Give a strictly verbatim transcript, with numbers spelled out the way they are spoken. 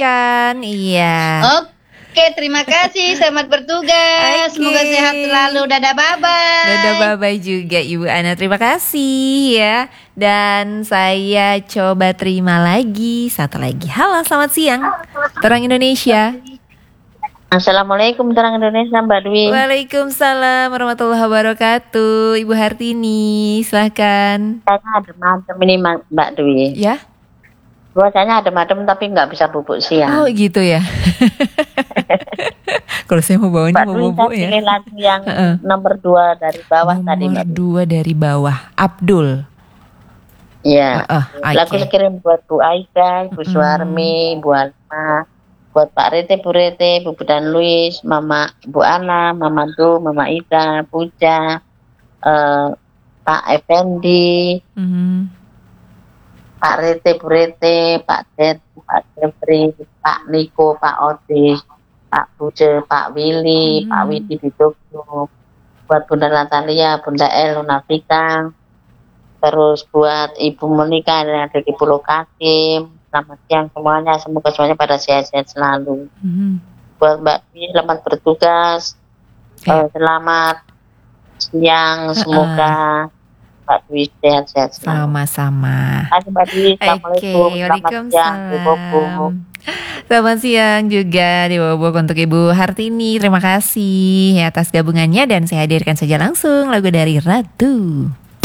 silakan. Iya. Oke, terima kasih. Selamat bertugas. Oke. Semoga sehat selalu. Dadah, bye-bye. Dadah bye-bye juga Ibu Ana. Terima kasih ya. Dan saya coba terima lagi satu lagi. Halo, selamat siang. Terang Indonesia. Assalamualaikum Terang Indonesia Mbak Dwi. Waalaikumsalam warahmatullahi wabarakatuh. Ibu Hartini, silahkan. Saya adem-adem ini Mbak Dwi. Ya. Biasanya adem-adem tapi nggak bisa bubuk siang. Oh gitu ya. Kalau saya mau bawanya Mbak mau Dwi, bubuk saya ya. pilih lagu yang Uh-uh. nomor dua dari bawah Nomor tadi Mbak Dwi. dua dari bawah, Abdul. Iya. Uh-uh, oke. Lagu saya kirim buat Bu Aida, Bu Mm. Suarmi, Bu Alma, buat Pak Rete, Bu Rete, Bu Budan Luis, Mama Bu Ana, Mama Du, Mama Ida, Puja, eh, Pak Effendi, Mhm. Pak Rete, Bu Rete, Pak Det, Pak Jeffrey, Pak Niko, Pak Odis, Pak Buje, Pak Willy, Hmm. Pak Widi di Tokyo, buat Bunda Natalia, Bunda El, Nafika, terus buat Ibu Monika yang ada di Pulau Kakim. Selamat siang semuanya, semoga semuanya pada sehat-sehat selalu. Mhm. Buat Mbak Dwi, selamat bertugas, Ya. Eh, selamat siang, semoga Mbak Dwi sehat-sehat selalu. Sama-sama. Terima kasih Mbak Dwi, Oke, Assalamualaikum, selamat siang, Bu Bobo. waalaikumsalam. Selamat siang juga di Bobok untuk Ibu Hartini. Terima kasih atas gabungannya dan saya hadirkan saja langsung lagu dari Ratu.